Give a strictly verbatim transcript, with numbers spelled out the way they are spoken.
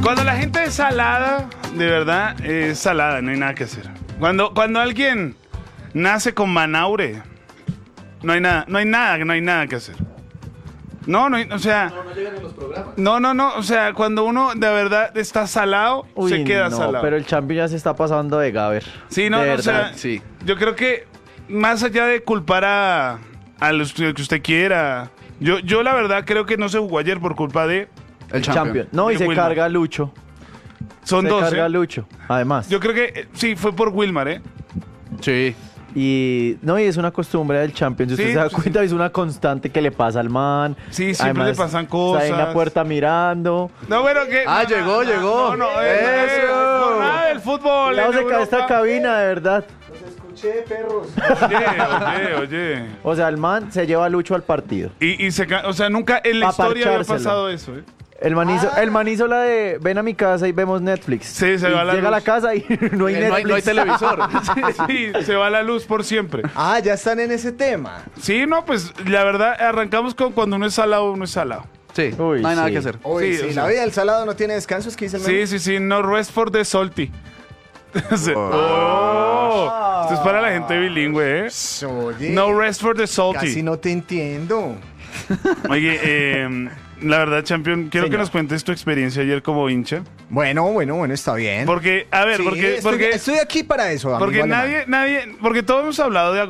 Cuando la gente es salada, de verdad, es salada, no hay nada que hacer. Cuando, cuando alguien nace con Manaure, no hay nada, no hay nada, no hay nada que hacer. No, no, hay- o sea... No, no llegan en los programas. No, no, no, o sea, cuando uno de verdad está salado, Uy, se queda no, salado. pero el Champions ya se está pasando de Gaber. Sí, no, de no, o verdad. sea, sí. yo creo que más allá de culpar a, a los que usted quiera, yo, yo la verdad creo que no se jugó ayer por culpa de... El Champion. champion. No, y De se Wilmar. carga Lucho. Son se dos, carga ¿eh? Lucho, además. Yo creo que eh, sí, fue por Wilmar, ¿eh? Sí. Y no, y es una costumbre del Champions. Si usted Sí, se da sí, cuenta, es una constante que le pasa al man. Sí, siempre le pasan Está en la cosas. puerta mirando. No, bueno, que... Ah, no, llegó, no, llegó. No, no, eh, Eso. eh, por nada del fútbol. Cuidado, en se cae esta Europa. cabina, de verdad. Oye, oye, oye. O sea, el man se lleva a Lucho al partido. Y, y se ca- o sea, nunca en la Pa' historia había parchárselo. pasado eso, ¿eh? El man, hizo, el man hizo la de ven a mi casa y vemos Netflix. Sí, se Y va la llega a la luz. casa y no hay Eh, Netflix. no, hay, no hay televisor. Sí, se va la luz por siempre. Ah, ya están en ese tema. Sí, no, pues la verdad, arrancamos con cuando uno es salado, uno es salado. Sí, Uy, no hay nada sí. que hacer. Uy, Sí, sí, o sea. la vida del salado no tiene descansos, ¿qué dice el meme? Sí, sí, sí, no rest for the salty. Sí. Oh. Esto es para la gente bilingüe, ¿eh? Oye, No rest for the salty. casi no te entiendo. Oye, eh, la verdad, Champion, quiero que Señor. nos cuentes tu experiencia ayer como hincha. Bueno, bueno, bueno, está bien. Porque, a ver, Sí, porque, estoy, porque, estoy aquí para eso, amigo porque alemán. nadie, nadie, porque todos hemos hablado de